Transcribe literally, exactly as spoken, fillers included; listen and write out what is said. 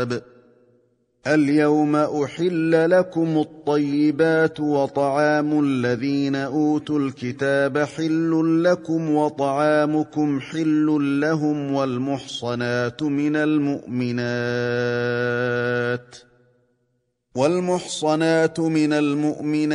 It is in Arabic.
اليوم أحل لكم الطيبات وطعام الذين أوتوا الكتاب حل لكم وطعامكم حل لهم والمحصنات من المؤمنات والمحصنات من المؤمنات